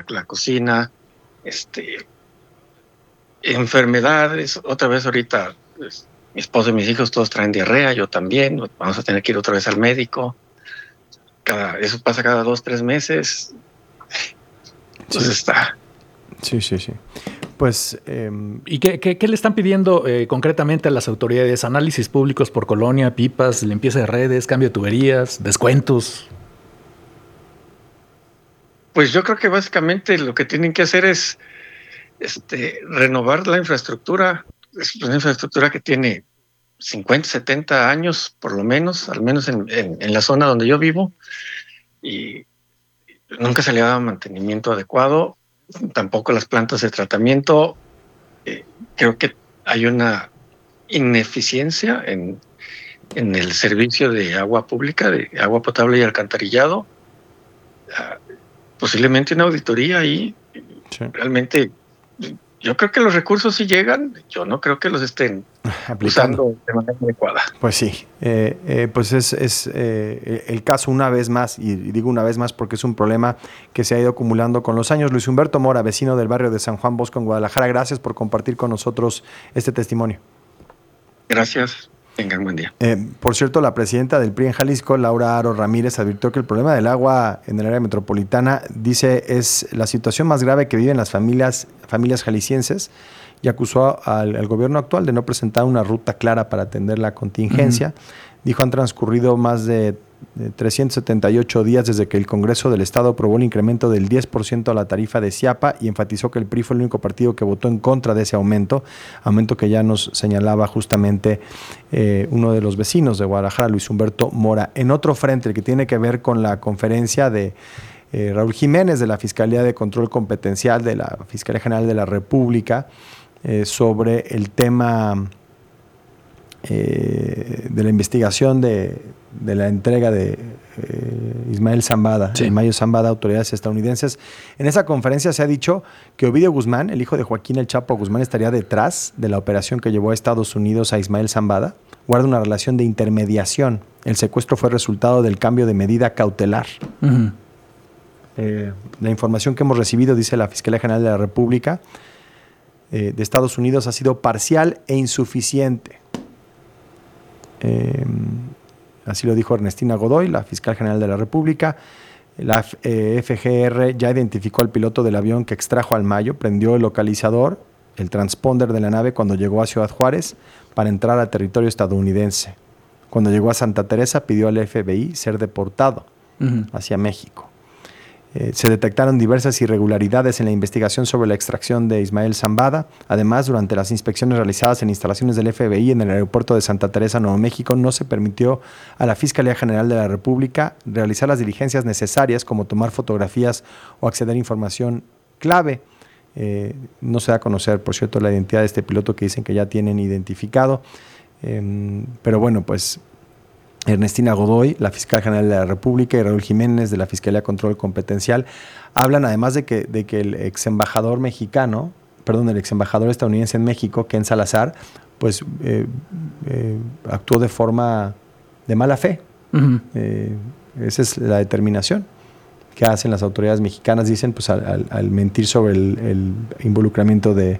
la cocina, enfermedades. Otra vez ahorita, pues, mi esposo y mis hijos todos traen diarrea, yo también. Vamos a tener que ir otra vez al médico. Eso pasa cada 2-3 meses. Pues Sí. está. Sí. Pues, ¿Y qué le están pidiendo concretamente a las autoridades? ¿Análisis públicos por colonia, pipas, limpieza de redes, cambio de tuberías, descuentos? Pues yo creo que básicamente lo que tienen que hacer es renovar la infraestructura. Es una infraestructura que tiene 50, 70 años, por lo menos, al menos en la zona donde yo vivo, y nunca se le ha dado mantenimiento adecuado, tampoco las plantas de tratamiento. Creo que hay una ineficiencia en el servicio de agua pública, de agua potable y alcantarillado. Posiblemente una auditoría ahí. sí. Realmente, yo creo que los recursos sí llegan. Yo no creo que los estén usando de manera adecuada. Pues sí, pues es el caso una vez más, y digo una vez más porque es un problema que se ha ido acumulando con los años. Luis Humberto Mora, vecino del barrio de San Juan Bosco en Guadalajara, gracias por compartir con nosotros este testimonio. Gracias. Tengan buen día. Por cierto, la presidenta del PRI en Jalisco, Laura Aro Ramírez, advirtió que el problema del agua en el área metropolitana, dice, es la situación más grave que viven las familias jaliscienses, y acusó al gobierno actual de no presentar una ruta clara para atender la contingencia. Dijo, han transcurrido más de 378 días desde que el Congreso del Estado aprobó el incremento del 10% a la tarifa de Ciapa, y enfatizó que el PRI fue el único partido que votó en contra de ese aumento que ya nos señalaba justamente uno de los vecinos de Guadalajara, Luis Humberto Mora. En otro frente, el que tiene que ver con la conferencia de Raúl Jiménez de la Fiscalía de Control Competencial de la Fiscalía General de la República, sobre el tema de la investigación de la entrega de Ismael Zambada, sí. Mayo Zambada, a autoridades estadounidenses. En esa conferencia se ha dicho que Ovidio Guzmán, el hijo de Joaquín El Chapo Guzmán, estaría detrás de la operación que llevó a Estados Unidos a Ismael Zambada. Guarda una relación de intermediación. El secuestro fue resultado del cambio de medida cautelar. La información que hemos recibido, dice la Fiscalía General de la República de Estados Unidos, ha sido parcial e insuficiente. Así lo dijo Ernestina Godoy, la fiscal general de la República. La FGR ya identificó al piloto del avión que extrajo al Mayo, prendió el localizador, el transponder de la nave cuando llegó a Ciudad Juárez para entrar a territorio estadounidense. Cuando llegó a Santa Teresa, pidió al FBI ser deportado hacia México. Se detectaron diversas irregularidades en la investigación sobre la extracción de Ismael Zambada. Además, durante las inspecciones realizadas en instalaciones del FBI en el aeropuerto de Santa Teresa, Nuevo México, no se permitió a la Fiscalía General de la República realizar las diligencias necesarias, como tomar fotografías o acceder a información clave. No se da a conocer, por cierto, la identidad de este piloto que dicen que ya tienen identificado. Pero bueno, pues Ernestina Godoy, la fiscal general de la República, y Raúl Jiménez, de la Fiscalía de Control Competencial, hablan además de que el ex embajador estadounidense en México, Ken Salazar, pues actuó de forma de mala fe. Esa es la determinación que hacen las autoridades mexicanas, dicen, pues al mentir sobre el involucramiento de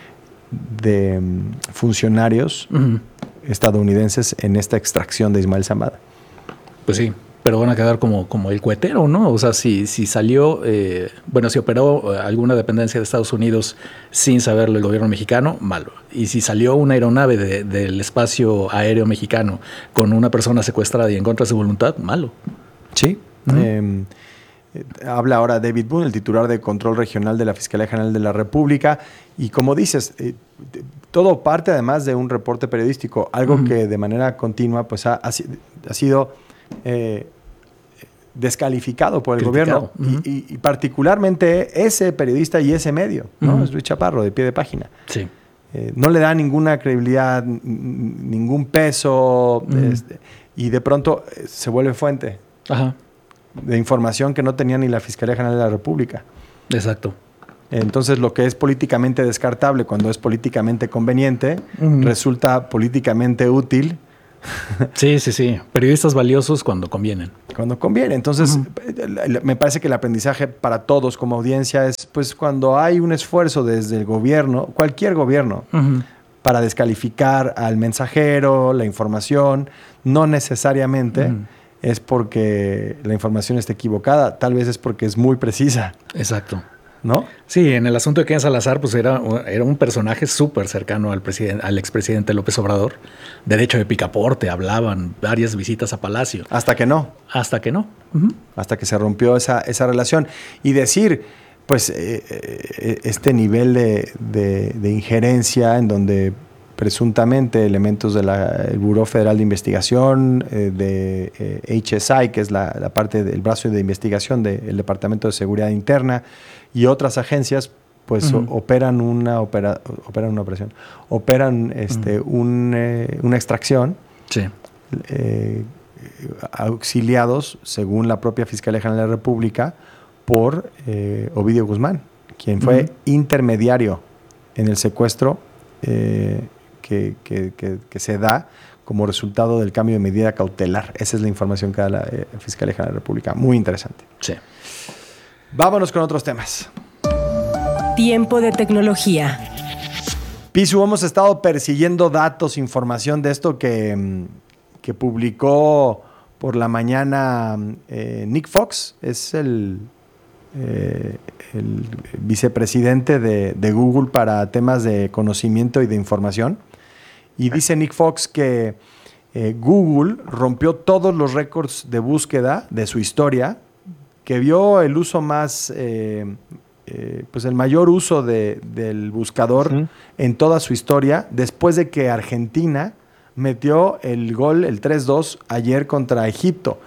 funcionarios estadounidenses en esta extracción de Ismael Zambada. Pues sí, pero van a quedar como el cohetero, ¿no? O sea, si salió, si operó alguna dependencia de Estados Unidos sin saberlo el gobierno mexicano, malo. Y si salió una aeronave del espacio aéreo mexicano con una persona secuestrada y en contra de su voluntad, malo. Sí. Habla ahora David Boone, el titular de Control Regional de la Fiscalía General de la República, y como dices, todo parte además de un reporte periodístico, algo que de manera continua pues ha sido descalificado por el gobierno, y particularmente ese periodista y ese medio, ¿no? Es Luis Chaparro, de Pie de Página. Sí. No le da ninguna credibilidad, ningún peso, y de pronto se vuelve fuente de información que no tenía ni la Fiscalía General de la República. Exacto. Entonces, lo que es políticamente descartable cuando es políticamente conveniente, resulta políticamente útil. Sí. Periodistas valiosos cuando convienen. Cuando conviene. Entonces, me parece que el aprendizaje para todos como audiencia es, pues, cuando hay un esfuerzo desde el gobierno, cualquier gobierno, para descalificar al mensajero, la información, no necesariamente es porque la información esté equivocada, tal vez es porque es muy precisa. Exacto. ¿No? Sí, en el asunto de Ken Salazar, pues era un personaje súper cercano al expresidente López Obrador. De hecho, de picaporte, hablaban varias visitas a Palacio. Hasta que no. Hasta que no. Hasta que se rompió esa relación. Y decir, pues, este nivel de injerencia en donde presuntamente elementos del Buró Federal de Investigación, de HSI, que es la parte del brazo de investigación del Departamento de Seguridad Interna, y otras agencias, pues operan una extracción, sí, auxiliados, según la propia Fiscalía General de la República, por Ovidio Guzmán, quien fue intermediario en el secuestro que se da como resultado del cambio de medida cautelar. Esa es la información que da la Fiscalía General de la República. Muy interesante. Sí. Vámonos con otros temas. Tiempo de tecnología. Pisu, hemos estado persiguiendo datos, información de esto que publicó por la mañana Nick Fox. Es el vicepresidente de Google para temas de conocimiento y de información. Y dice Nick Fox que Google rompió todos los récords de búsqueda de su historia, que vio el uso más, pues el mayor uso del buscador en toda su historia, después de que Argentina metió el gol, el 3-2, ayer contra Egipto.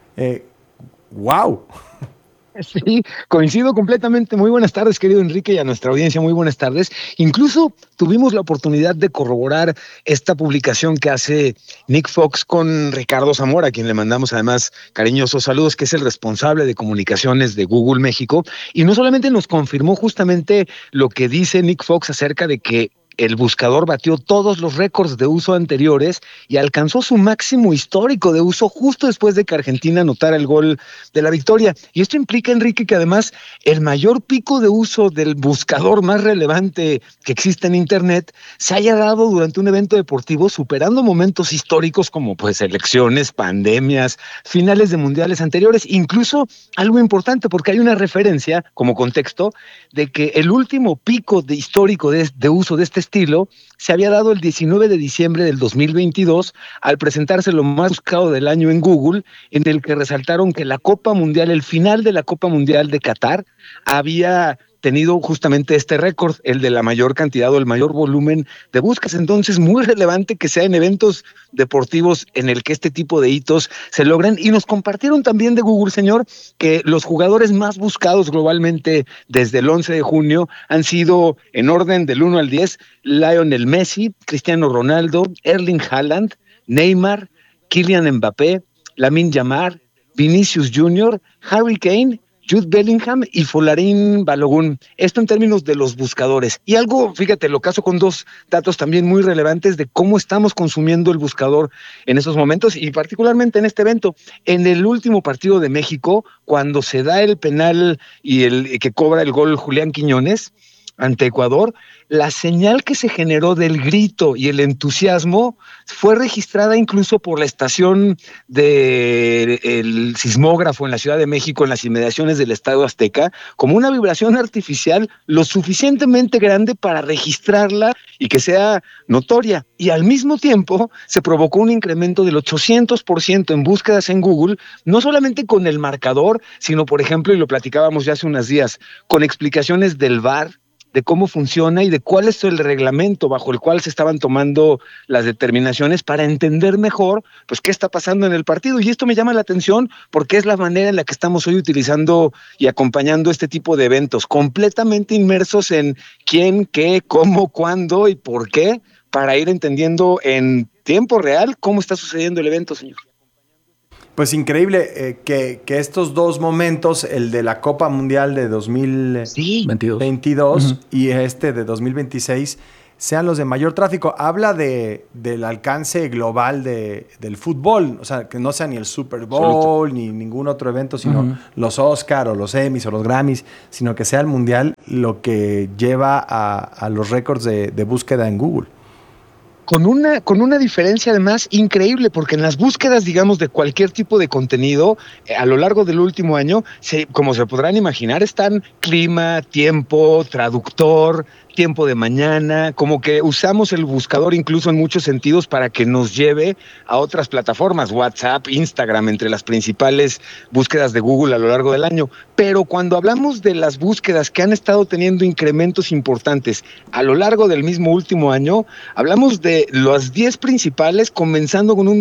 ¡Wow! Sí, coincido completamente. Muy buenas tardes, querido Enrique, y a nuestra audiencia, muy buenas tardes. Incluso tuvimos la oportunidad de corroborar esta publicación que hace Nick Fox con Ricardo Zamora, a quien le mandamos además cariñosos saludos, que es el responsable de comunicaciones de Google México. Y no solamente nos confirmó justamente lo que dice Nick Fox acerca de que el buscador batió todos los récords de uso anteriores y alcanzó su máximo histórico de uso justo después de que Argentina anotara el gol de la victoria. Y esto implica, Enrique, que además el mayor pico de uso del buscador más relevante que existe en Internet se haya dado durante un evento deportivo, superando momentos históricos como pues elecciones, pandemias, finales de mundiales anteriores. Incluso algo importante, porque hay una referencia como contexto de que el último pico histórico de uso de este estilo se había dado el 19 de diciembre del 2022 al presentarse lo más buscado del año en Google, en el que resaltaron que la Copa Mundial, el final de la Copa Mundial de Qatar, había tenido justamente este récord, el de la mayor cantidad o el mayor volumen de búsquedas. Entonces, muy relevante que sea en eventos deportivos en el que este tipo de hitos se logran. Y nos compartieron también de Google, señor, que los jugadores más buscados globalmente desde el 11 de junio han sido, en orden del 1 al 10, Lionel Messi, Cristiano Ronaldo, Erling Haaland, Neymar, Kylian Mbappé, Lamine Yamal, Vinicius Jr., Harry Kane, Jude Bellingham y Folarin Balogun. Esto en términos de los buscadores. Y algo, fíjate, lo caso con dos datos también muy relevantes de cómo estamos consumiendo el buscador en estos momentos y particularmente en este evento. En el último partido de México, cuando se da el penal y el que cobra el gol Julián Quiñones ante Ecuador, la señal que se generó del grito y el entusiasmo fue registrada incluso por la estación del sismógrafo en la Ciudad de México, en las inmediaciones del Estadio Azteca, como una vibración artificial lo suficientemente grande para registrarla y que sea notoria. Y al mismo tiempo se provocó un incremento del 800% en búsquedas en Google, no solamente con el marcador, sino, por ejemplo, y lo platicábamos ya hace unos días, con explicaciones del VAR, de cómo funciona y de cuál es el reglamento bajo el cual se estaban tomando las determinaciones para entender mejor pues qué está pasando en el partido. Y esto me llama la atención porque es la manera en la que estamos hoy utilizando y acompañando este tipo de eventos, completamente inmersos en quién, qué, cómo, cuándo y por qué, para ir entendiendo en tiempo real cómo está sucediendo el evento, señor. Pues increíble que estos dos momentos, el de la Copa Mundial de 2022 y este de 2026, sean los de mayor tráfico. Habla del alcance global del fútbol, o sea, que no sea ni el Super Bowl ni ningún otro evento, sino los Oscar o los Emmys o los Grammys, sino que sea el mundial lo que lleva a los récords de búsqueda en Google. Con una diferencia además increíble, porque en las búsquedas, digamos, de cualquier tipo de contenido, a lo largo del último año, como se podrán imaginar, están clima, tiempo, traductor, tiempo de mañana, como que usamos el buscador incluso en muchos sentidos para que nos lleve a otras plataformas, WhatsApp, Instagram, entre las principales búsquedas de Google a lo largo del año. Pero cuando hablamos de las búsquedas que han estado teniendo incrementos importantes a lo largo del mismo último año, hablamos de las 10 principales, comenzando con un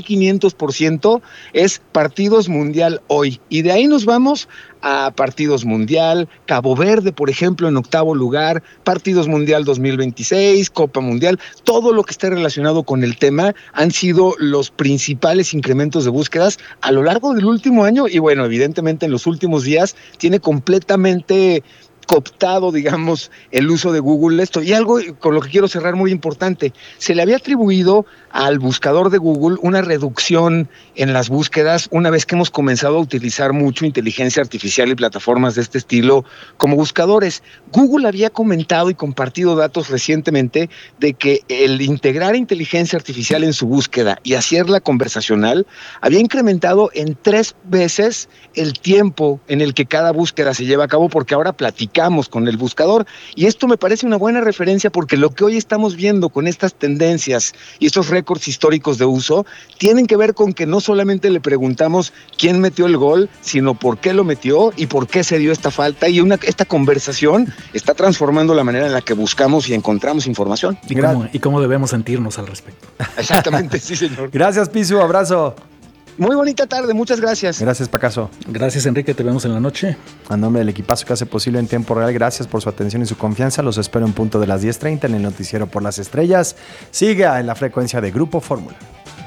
2.500%, es partidos mundial hoy. Y de ahí nos vamos a partidos mundial, Cabo Verde, por ejemplo, en 8º lugar, partidos mundial 2026, Copa Mundial, todo lo que esté relacionado con el tema han sido los principales incrementos de búsquedas a lo largo del último año y bueno, evidentemente en los últimos días tiene completamente cooptado, digamos, el uso de Google esto. Y algo con lo que quiero cerrar muy importante, se le había atribuido al buscador de Google una reducción en las búsquedas una vez que hemos comenzado a utilizar mucho inteligencia artificial y plataformas de este estilo como buscadores. Google había comentado y compartido datos recientemente de que el integrar inteligencia artificial en su búsqueda y hacerla conversacional había incrementado en 3 veces el tiempo en el que cada búsqueda se lleva a cabo, porque ahora platicamos con el buscador, y esto me parece una buena referencia porque lo que hoy estamos viendo con estas tendencias y estos récords históricos de uso tienen que ver con que no solamente le preguntamos quién metió el gol, sino por qué lo metió y por qué se dio esta falta, y esta conversación está transformando la manera en la que buscamos y encontramos información. ¿Y cómo debemos sentirnos al respecto? Exactamente, sí, señor. Gracias, Pisu, abrazo. Muy bonita tarde, muchas gracias. Gracias, Pacaso. Gracias, Enrique, te vemos en la noche. A nombre del equipazo que hace posible en tiempo real, gracias por su atención y su confianza. Los espero en punto de las 10:30 en el Noticiero por las Estrellas. Siga en la frecuencia de Grupo Fórmula.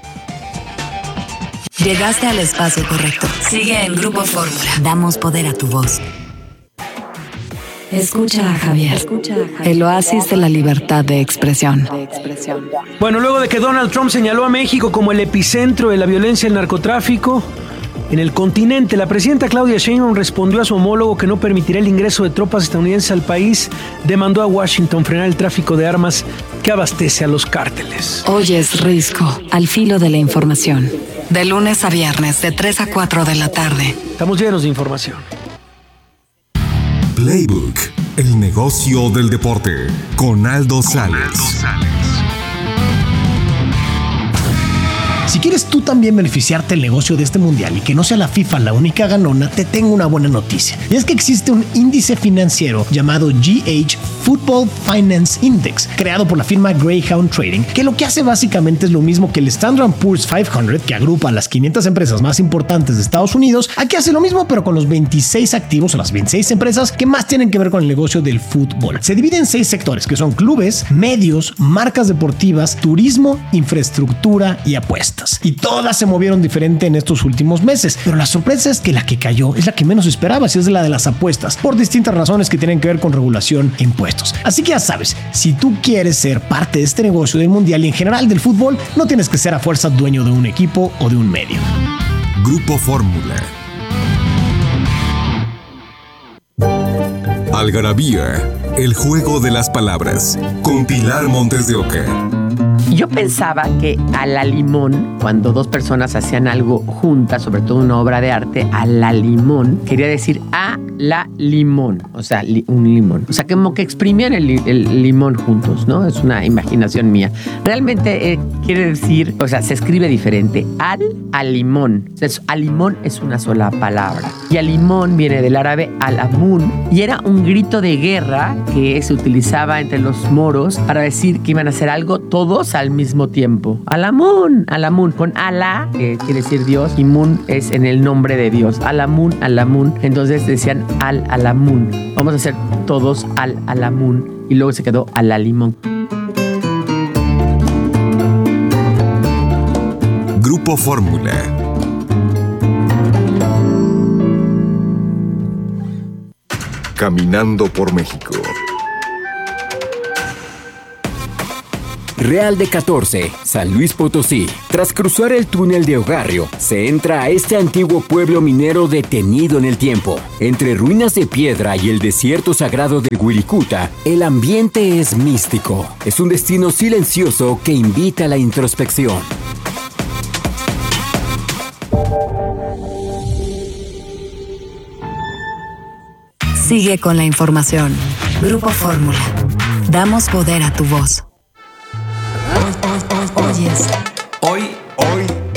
Llegaste al espacio correcto. Sigue en Grupo Fórmula. Damos poder a tu voz. Escucha a Javier. El oasis de la libertad de expresión. Bueno, luego de que Donald Trump señaló a México como el epicentro de la violencia y el narcotráfico en el continente, la presidenta Claudia Sheinbaum respondió a su homólogo que no permitirá el ingreso de tropas estadounidenses al país. Demandó a Washington frenar el tráfico de armas que abastece a los cárteles. Hoy es Risco, al filo de la información. De lunes a viernes, de 3 a 4 de la tarde. Estamos llenos de información. Playbook, el negocio del deporte, con Aldo Sales. Si quieres tú también beneficiarte del negocio de este mundial y que no sea la FIFA la única ganona, te tengo una buena noticia. Y es que existe un índice financiero llamado GH Football Finance Index, creado por la firma Greyhound Trading, que lo que hace básicamente es lo mismo que el Standard & Poor's 500, que agrupa a las 500 empresas más importantes de Estados Unidos. Aquí hace lo mismo, pero con los 26 activos o las 26 empresas que más tienen que ver con el negocio del fútbol. Se divide en 6 sectores, que son clubes, medios, marcas deportivas, turismo, infraestructura y apuestas. Y todas se movieron diferente en estos últimos meses, pero la sorpresa es que la que cayó es la que menos esperabas, y es la de las apuestas, por distintas razones que tienen que ver con regulación e impuestos. Así que ya sabes, si tú quieres ser parte de este negocio del mundial y en general del fútbol, no tienes que ser a fuerza dueño de un equipo o de un medio. Grupo Fórmula. Algarabía, el juego de las palabras, con Pilar Montes de Oca. Yo pensaba que a la limón, cuando dos personas hacían algo juntas, sobre todo una obra de arte, a la limón, quería decir a la limón, o sea, un limón. O sea, como que exprimían el limón juntos, ¿no? Es una imaginación mía. Realmente quiere decir, o sea, se escribe diferente. Al limón. O sea, al limón es una sola palabra. Y al limón viene del árabe al-amun, y era un grito de guerra que se utilizaba entre los moros para decir que iban a hacer algo todos al mismo tiempo. Al-amun, con Alá, que quiere decir Dios, y Mun es en el nombre de Dios. Al-amun. Entonces decían al-amun. Vamos a hacer todos al-amun. Y luego se quedó al-limón. Grupo Fórmula. Caminando por México. Real de 14, San Luis Potosí. Tras cruzar el túnel de Ogarrio, se entra a este antiguo pueblo minero detenido en el tiempo. Entre ruinas de piedra y el desierto sagrado de Wirikuta, el ambiente es místico. Es un destino silencioso que invita a la introspección. Sigue con la información. Grupo Fórmula. Damos poder a tu voz. Oyes. Hoy